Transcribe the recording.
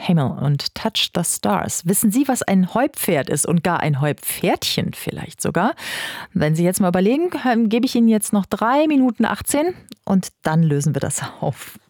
Himmel und Touch the Stars. Wissen Sie, was ein Heupferd ist und gar ein Heupferdchen vielleicht sogar? Wenn Sie jetzt mal überlegen, gebe ich Ihnen jetzt noch 3 Minuten 18 und dann lösen wir das auf.